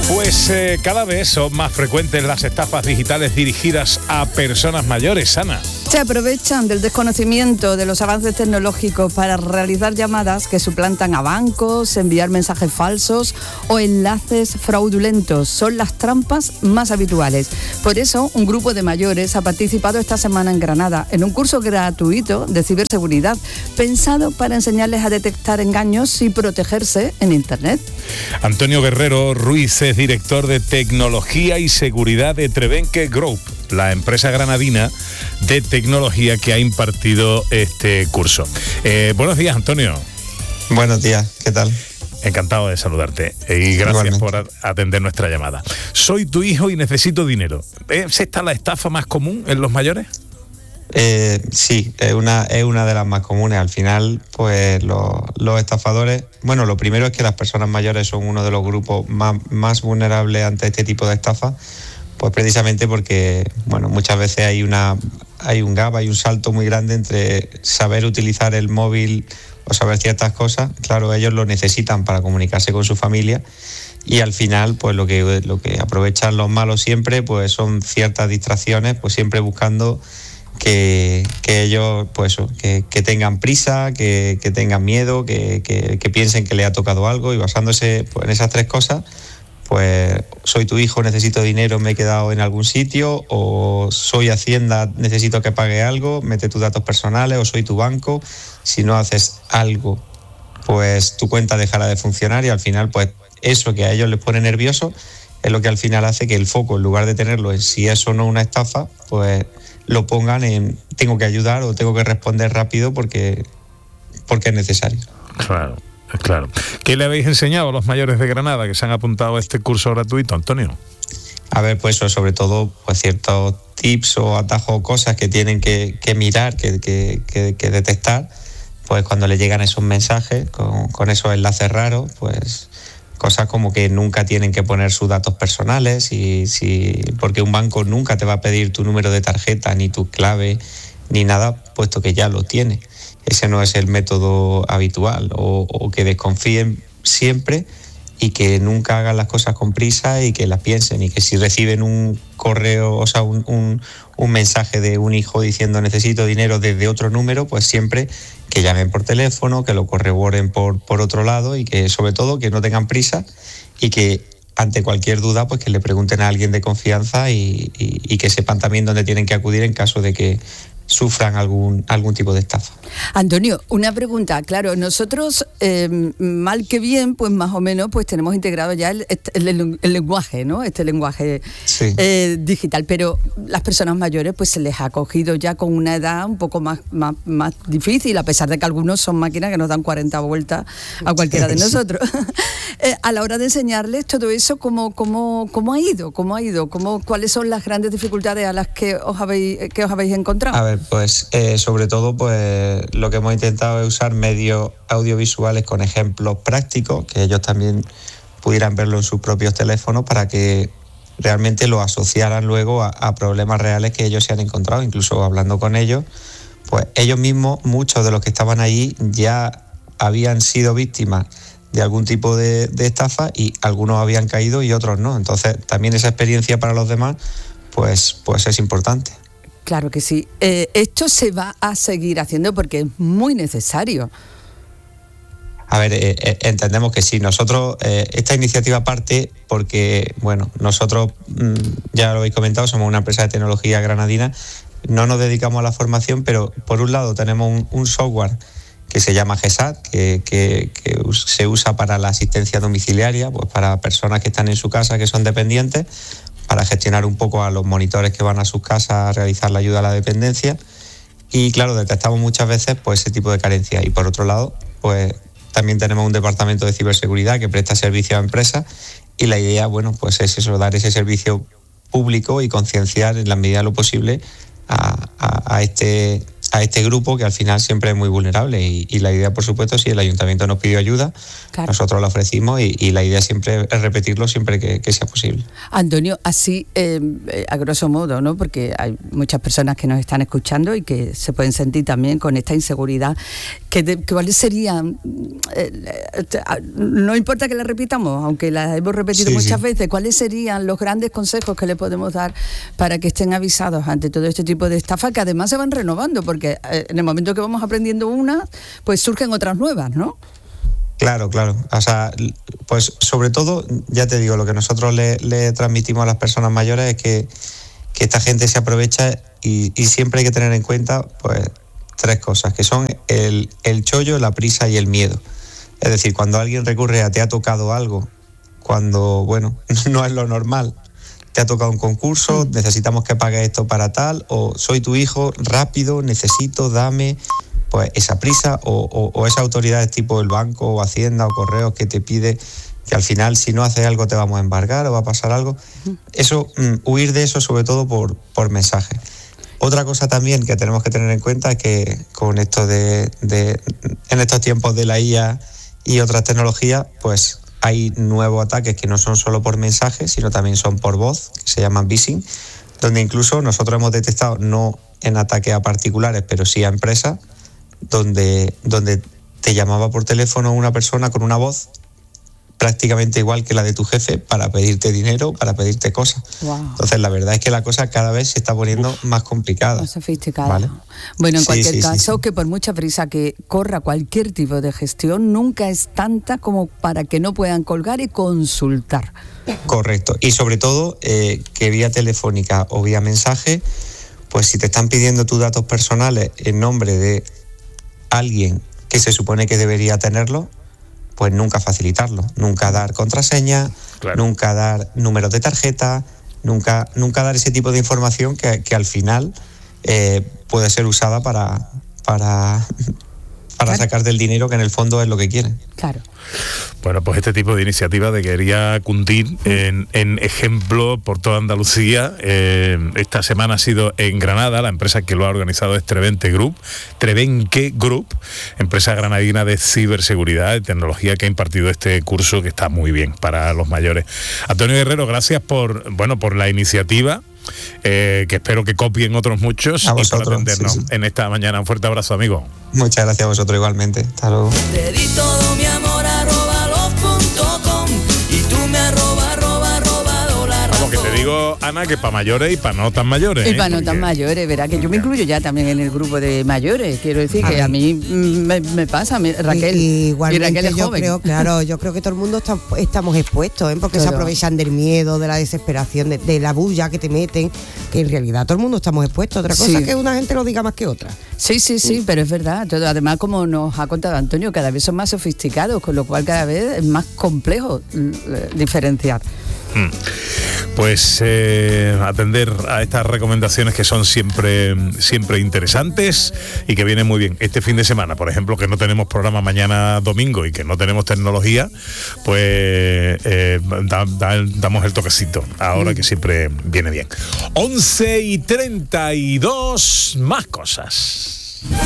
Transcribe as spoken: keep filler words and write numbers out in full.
Pues eh, cada vez son más frecuentes las estafas digitales dirigidas a personas mayores, Ana. Se aprovechan del desconocimiento de los avances tecnológicos para realizar llamadas que suplantan a bancos, enviar mensajes falsos o enlaces fraudulentos. Son las trampas más habituales. Por eso, un grupo de mayores ha participado esta semana en Granada en un curso gratuito de ciberseguridad pensado para enseñarles a detectar engaños y protegerse en Internet. Antonio Guerrero Ruiz es director de Tecnología y Seguridad de Trebenque Group, la empresa granadina de tecnología que ha impartido este curso. Eh, buenos días, Antonio. Buenos días, ¿qué tal? Encantado de saludarte y gracias Igualmente. por atender nuestra llamada. Soy tu hijo y necesito dinero. ¿Es esta la estafa más común en los mayores? Eh, sí, es una, es una de las más comunes. Al final, pues los, los estafadores, bueno, lo primero es que las personas mayores son uno de los grupos más, más vulnerables ante este tipo de estafa, pues precisamente porque, bueno, muchas veces hay una hay un gap, hay un salto muy grande entre saber utilizar el móvil o saber ciertas cosas. Claro, ellos lo necesitan para comunicarse con su familia y al final, pues lo que lo que aprovechan los malos siempre, pues son ciertas distracciones, pues siempre buscando que, que ellos, pues que, que tengan prisa, que, que tengan miedo, que, que, que piensen que le ha tocado algo, y basándose pues, en esas tres cosas, pues soy tu hijo, necesito dinero, me he quedado en algún sitio, o soy Hacienda, necesito que pague algo, mete tus datos personales, o soy tu banco, si no haces algo, pues tu cuenta dejará de funcionar, y al final pues eso que a ellos les pone nervioso es lo que al final hace que el foco, en lugar de tenerlo en si es o no una estafa, pues lo pongan en tengo que ayudar o tengo que responder rápido porque, porque es necesario. Claro. Claro. ¿Qué le habéis enseñado a los mayores de Granada que se han apuntado a este curso gratuito, Antonio? A ver, pues sobre todo pues ciertos tips o atajos o cosas que tienen que, que mirar, que, que, que, que detectar, pues cuando le llegan esos mensajes con, con esos enlaces raros, pues cosas como que nunca tienen que poner sus datos personales, y si porque un banco nunca te va a pedir tu número de tarjeta, ni tu clave, ni nada, puesto que ya lo tiene. Ese no es el método habitual, o, o que desconfíen siempre y que nunca hagan las cosas con prisa y que las piensen, y que si reciben un correo, o sea, un, un, un mensaje de un hijo diciendo necesito dinero desde otro número, pues siempre que llamen por teléfono, que lo corroboren por, por otro lado, y que sobre todo que no tengan prisa, y que ante cualquier duda pues que le pregunten a alguien de confianza, y, y, y que sepan también dónde tienen que acudir en caso de que sufran algún algún tipo de estafa. Antonio, una pregunta. Claro, nosotros, eh, mal que bien, pues más o menos, pues tenemos integrado ya el, el, el lenguaje, ¿no? Este lenguaje sí. eh, digital, pero las personas mayores, pues se les ha cogido ya con una edad un poco más, más, más difícil, a pesar de que algunos son máquinas que nos dan cuarenta vueltas a cualquiera de nosotros. eh, a la hora de enseñarles todo eso, ¿cómo, cómo, cómo ha ido? ¿Cómo ha ido? ¿Cómo, ¿Cuáles son las grandes dificultades a las que os habéis, que os habéis encontrado? A ver, pues eh, sobre todo pues lo que hemos intentado es usar medios audiovisuales con ejemplos prácticos, que ellos también pudieran verlo en sus propios teléfonos, para que realmente lo asociaran luego a, a problemas reales que ellos se han encontrado. Incluso hablando con ellos, pues ellos mismos, muchos de los que estaban allí, ya habían sido víctimas de algún tipo de, de estafa, y algunos habían caído y otros no. Entonces también esa experiencia para los demás pues, pues es importante. Claro que sí. Eh, esto se va a seguir haciendo porque es muy necesario. A ver, eh, eh, entendemos que sí. Nosotros, eh, esta iniciativa parte porque, bueno, nosotros, mmm, ya lo habéis comentado, somos una empresa de tecnología granadina, no nos dedicamos a la formación, pero por un lado tenemos un, un software que se llama G E S A T, que, que, que se usa para la asistencia domiciliaria, pues para personas que están en su casa, que son dependientes, para gestionar un poco a los monitores que van a sus casas a realizar la ayuda a la dependencia. Y claro, detectamos muchas veces pues ese tipo de carencias. Y por otro lado, pues también tenemos un departamento de ciberseguridad que presta servicio a empresas, y la idea, bueno, pues es eso, dar ese servicio público y concienciar en la medida de lo posible a, a, a este a este grupo que al final siempre es muy vulnerable y, y la idea, por supuesto, si el ayuntamiento nos pidió ayuda, claro, nosotros la ofrecimos y, y la idea siempre es repetirlo siempre que, que sea posible. Antonio, así eh, a grosso modo, ¿no? Porque hay muchas personas que nos están escuchando y que se pueden sentir también con esta inseguridad. ¿Qué de, ¿Cuáles serían? Eh, no importa que la repitamos, aunque la hemos repetido sí, muchas sí. veces, ¿cuáles serían los grandes consejos que le podemos dar para que estén avisados ante todo este tipo de estafa, que además se van renovando? Porque en el momento que vamos aprendiendo una, pues surgen otras nuevas, ¿no? Claro, claro. O sea, pues sobre todo, ya te digo, lo que nosotros le, le transmitimos a las personas mayores es que, que esta gente se aprovecha y, y siempre hay que tener en cuenta, pues, tres cosas, que son el, el chollo, la prisa y el miedo. Es decir, cuando alguien recurre a te ha tocado algo, cuando, bueno, no es lo normal, te ha tocado un concurso, necesitamos que pagues esto para tal, o soy tu hijo, rápido, necesito, dame, pues esa prisa, o, o, o esa autoridad tipo el banco o Hacienda o Correos que te pide que al final si no haces algo te vamos a embargar o va a pasar algo. Eso, mm, huir de eso sobre todo por, por mensaje. Otra cosa también que tenemos que tener en cuenta es que con esto de, de en estos tiempos de la I A y otras tecnologías, pues hay nuevos ataques que no son solo por mensaje, sino también son por voz, que se llaman phishing, donde incluso nosotros hemos detectado, no en ataques a particulares, pero sí a empresas, donde, donde te llamaba por teléfono una persona con una voz prácticamente igual que la de tu jefe para pedirte dinero, para pedirte cosas. Wow. Entonces, la verdad es que la cosa cada vez se está poniendo Uf, más complicada. Más sofisticada. ¿Vale? Bueno, en sí, cualquier sí, caso, sí, sí. que por mucha prisa que corra cualquier tipo de gestión, nunca es tanta como para que no puedan colgar y consultar. Correcto. Y sobre todo, eh, que vía telefónica o vía mensaje, pues si te están pidiendo tus datos personales en nombre de alguien que se supone que debería tenerlo, pues nunca facilitarlo, nunca dar contraseña, claro. nunca dar números de tarjeta, nunca, nunca dar ese tipo de información que, que al final eh, puede ser usada para, para, para claro. sacar del dinero, que en el fondo es lo que quieren. Claro. Bueno, pues este tipo de iniciativa debería cundir en, en ejemplo por toda Andalucía. Eh, esta semana ha sido en Granada, la empresa que lo ha organizado es Trevenque Group, Trevenque Group, empresa granadina de ciberseguridad y tecnología que ha impartido este curso que está muy bien para los mayores. Antonio Guerrero, gracias por, bueno, por la iniciativa. Eh, que espero que copien otros muchos a vosotros, y por atendernos sí, sí. en esta mañana. Un fuerte abrazo, amigo. Muchas gracias a vosotros igualmente. Hasta luego. Te di todo mi amor arroba los punto com y tú me arroba arroba arroba dólar. Vamos, que te digo, Ana, que para mayores y para no tan mayores. Y para ¿eh? no tan mayores, verá que yo me incluyo ya también en el grupo de mayores. Quiero decir a que mí. a mí me, me pasa, me, Raquel. Y, y igualmente y Raquel es yo joven. creo, claro, yo creo que todo el mundo está, estamos expuestos, ¿eh? porque claro. se aprovechan del miedo, de la desesperación, de, de la bulla que te meten, que en realidad todo el mundo estamos expuestos. Otra cosa sí. es que una gente lo diga más que otra. Sí, sí, sí, pero es verdad. Todo, además, como nos ha contado Antonio, cada vez son más sofisticados, con lo cual cada vez es más complejo diferenciar. Pues eh, atender a estas recomendaciones que son siempre, siempre interesantes y que vienen muy bien. Este fin de semana, por ejemplo, que no tenemos programa mañana domingo y que no tenemos tecnología, pues eh, da, da, damos el toquecito ahora, que siempre viene bien. once y treinta y dos, más cosas.